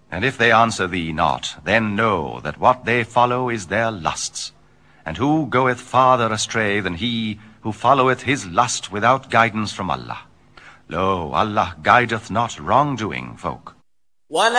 And if they answer thee not, then know that what they follow is their lusts. And who goeth farther astray than he who followeth his lust without guidance from Allah? Lo, Allah guideth not wrongdoing folk.